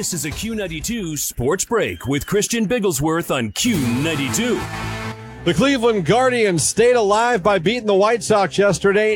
This is a Q92 Sports Break with Christian Bigglesworth on Q92. The Cleveland Guardians stayed alive by beating the White Sox yesterday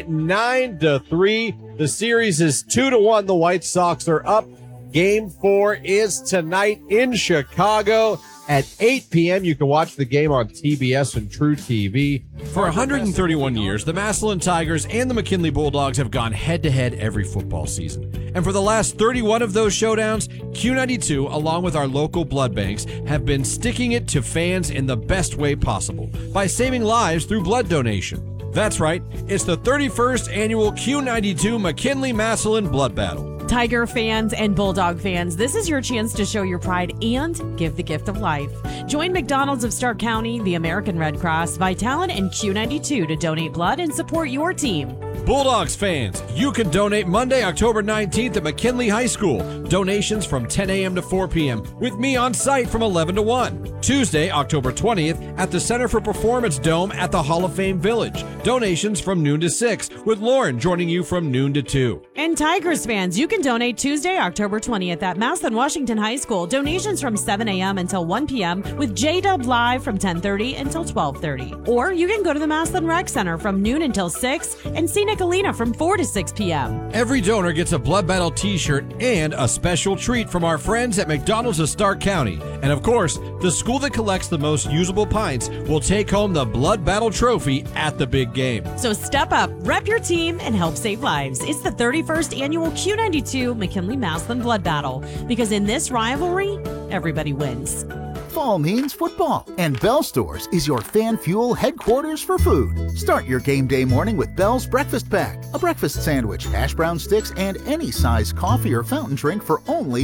9-3. The series is 2-1. The White Sox are up. Game 4 is tonight in Chicago at 8 p.m. You can watch the game on TBS and True TV. For 131 years, the Massillon Tigers and the McKinley Bulldogs have gone head-to-head every football season. And for the last 31 of those showdowns, Q92, along with our local blood banks, have been sticking it to fans in the best way possible by saving lives through blood donation. That's right, it's the 31st annual Q92 McKinley-Massillon Blood Battle. Tiger fans and Bulldog fans, this is your chance to show your pride and give the gift of life. Join McDonald's of Stark County, the American Red Cross, Vitalant, and Q92 to donate blood and support your team. Bulldogs fans, you can donate Monday, October 19th at McKinley High School. Donations from 10 a.m. to 4 p.m. with me on site from 11 to 1. Tuesday, October 20th at the Center for Performance Dome at the Hall of Fame Village. Donations from noon to 6 with Lauren joining you from noon to 2. And Tigers fans, you can donate Tuesday, October 20th at Massillon Washington High School. Donations from 7 a.m. until 1 p.m. with J-Dub live from 10:30 until 12:30. Or you can go to the Massillon Rec Center from noon until 6 and see Nicolina from 4 to 6 p.m. Every donor gets a Blood Battle t-shirt and a special treat from our friends at McDonald's of Stark County. And of course, the school that collects the most usable pints will take home the Blood Battle trophy at the big game. So step up, rep your team, and help save lives. It's the 31st annual Q92 McKinley-Massillon Blood Battle, because in this rivalry, everybody wins. Fall means football, and Bell Stores is your Fan Fuel headquarters for food. Start your game day morning with Bell's Breakfast Pack, a breakfast sandwich, hash brown sticks, and any size coffee or fountain drink for only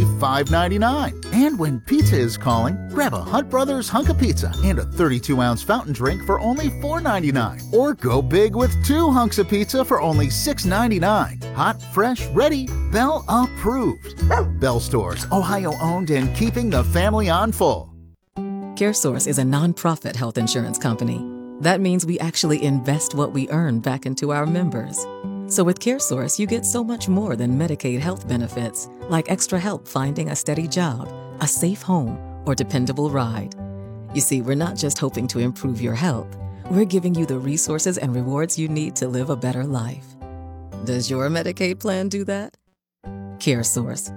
$5.99. And when pizza is calling, grab a Hunt Brothers hunk of pizza and a 32-ounce fountain drink for only $4.99. Or go big with 2 hunks of pizza for only $6.99. Hot, fresh, ready, Bell approved. Bell Stores, Ohio owned and keeping the family on full. CareSource is a nonprofit health insurance company. That means we actually invest what we earn back into our members. So with CareSource, you get so much more than Medicaid health benefits, like extra help finding a steady job, a safe home, or dependable ride. You see, we're not just hoping to improve your health. We're giving you the resources and rewards you need to live a better life. Does your Medicaid plan do that? CareSource.